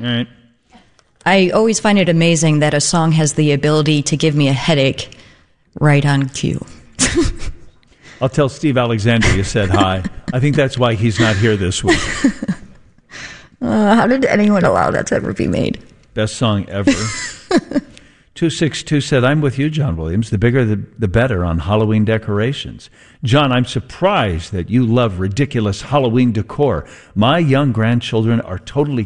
right. I always find it amazing that a song has the ability to give me a headache right on cue. I'll tell Steve Alexander you said hi. I think that's why he's not here this week. How did anyone allow that to ever be made? Best song ever. 262 said, I'm with you, John Williams. The bigger, the better on Halloween decorations. John, I'm surprised that you love ridiculous Halloween decor. My young grandchildren are totally